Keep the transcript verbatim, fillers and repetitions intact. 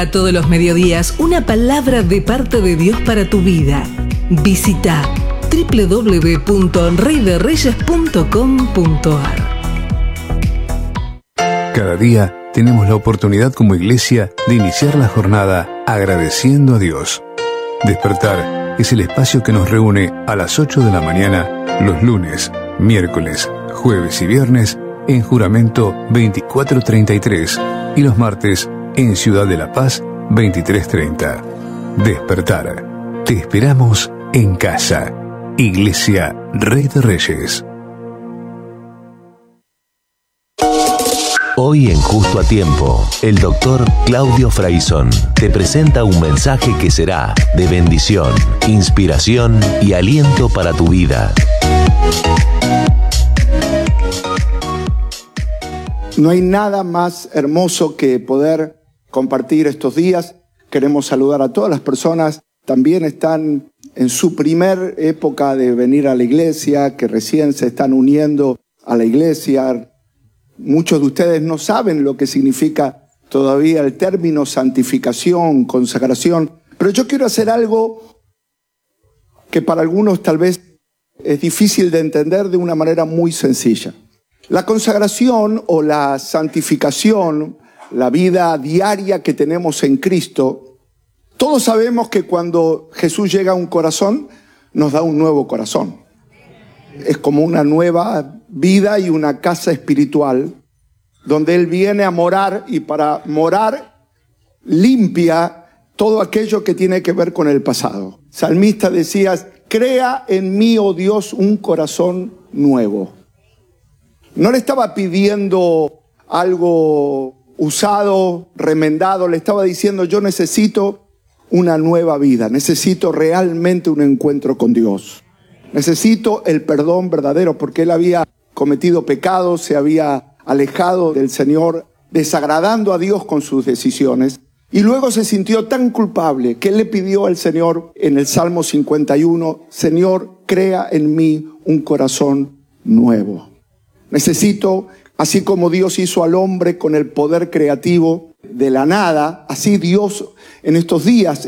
A todos los mediodías, una palabra de parte de Dios para tu vida. Visita doble u doble u doble u punto rey de reyes punto com punto a r. Cada día tenemos la oportunidad como iglesia de iniciar la jornada agradeciendo a Dios. Despertar es el espacio que nos reúne a las ocho de la mañana los lunes, miércoles, jueves y viernes en Juramento veinticuatro treinta y tres y los martes en Ciudad de la Paz veintitrés treinta. Despertar. Te esperamos en casa. Iglesia Rey de Reyes. Hoy en Justo a Tiempo, el doctor Claudio Fraison te presenta un mensaje que será de bendición, inspiración y aliento para tu vida. No hay nada más hermoso que poder compartir estos días. Queremos saludar a todas las personas. También están en su primer época de venir a la iglesia, que recién se están uniendo a la iglesia. Muchos de ustedes no saben lo que significa todavía el término santificación, consagración. Pero yo quiero hacer algo que para algunos tal vez es difícil de entender de una manera muy sencilla. La consagración o la santificación, la vida diaria que tenemos en Cristo, todos sabemos que cuando Jesús llega a un corazón, nos da un nuevo corazón. Es como una nueva vida y una casa espiritual donde Él viene a morar, y para morar limpia todo aquello que tiene que ver con el pasado. Salmista decía, crea en mí, oh Dios, un corazón nuevo. No le estaba pidiendo algo usado, remendado, le estaba diciendo, yo necesito una nueva vida, necesito realmente un encuentro con Dios. Necesito el perdón verdadero, porque él había cometido pecados, se había alejado del Señor, desagradando a Dios con sus decisiones. Y luego se sintió tan culpable que él le pidió al Señor en el Salmo cincuenta y uno, Señor, crea en mí un corazón nuevo. Necesito, así como Dios hizo al hombre con el poder creativo de la nada, así Dios en estos días